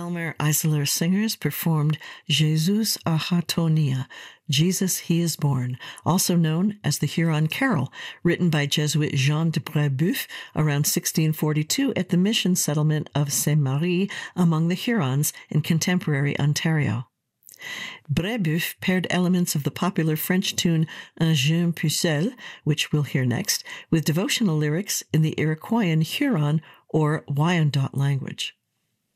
Elmer Eisler singers performed Jesus Ahatonia, Jesus He is Born, also known as the Huron Carol, written by Jesuit Jean de Brébeuf around 1642 at the mission settlement of Saint-Marie among the Hurons in contemporary Ontario. Brébeuf paired elements of the popular French tune Un jeune pucelle, which we'll hear next, with devotional lyrics in the Iroquoian Huron or Wyandot language.